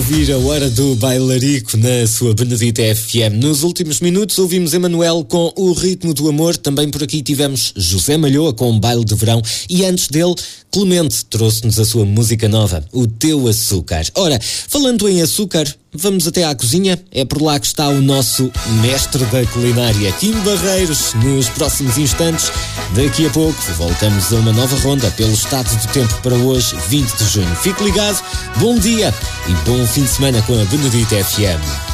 ouvir a Hora do Bailarico na sua Benedita FM. Nos últimos minutos ouvimos Emanuel com O Ritmo do Amor. Também por aqui tivemos José Malhoa com Baile de Verão. E antes dele, Clemente trouxe-nos a sua música nova, O Teu Açúcar. Ora, falando em açúcar, vamos até à cozinha. É por lá que está o nosso mestre da culinária, Kim Barreiros. Nos próximos instantes, daqui a pouco, voltamos a uma nova ronda pelo estado do tempo para hoje, 20 de junho. Fique ligado, bom dia e bom fim de semana com a Benedita FM.